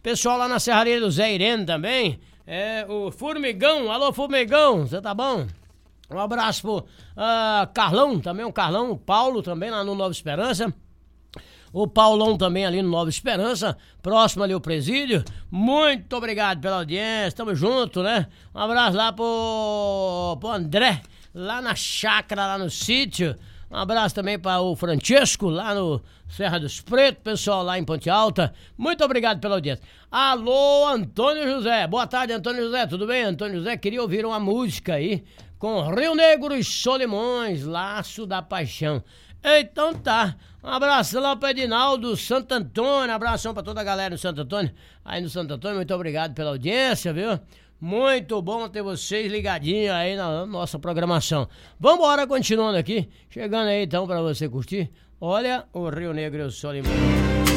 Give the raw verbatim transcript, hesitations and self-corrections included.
Pessoal lá na Serraria do Zé Irene também. É, o Formigão, alô Formigão, você tá bom? Um abraço pro uh, Carlão, também o Carlão, o Paulo também lá no Nova Esperança. O Paulão também ali no Nova Esperança, próximo ali ao presídio. Muito obrigado pela audiência, tamo junto, né? Um abraço lá pro, pro André, lá na chácara, lá no sítio. Um abraço também para o Francesco, lá no Serra dos Pretos, pessoal lá em Ponte Alta. Muito obrigado pela audiência. Alô, Antônio José. Boa tarde, Antônio José. Tudo bem, Antônio José? Queria ouvir uma música aí com Rio Negro e Solimões, Laço da Paixão. Então tá. Um abraço lá pro Edinaldo Santo Antônio. Abração pra toda a galera do Santo Antônio. Aí no Santo Antônio, muito obrigado pela audiência, viu? Muito bom ter vocês ligadinhos aí na nossa programação. Vambora, continuando aqui. Chegando aí então pra você curtir. Olha o Rio Negro e o Solimões.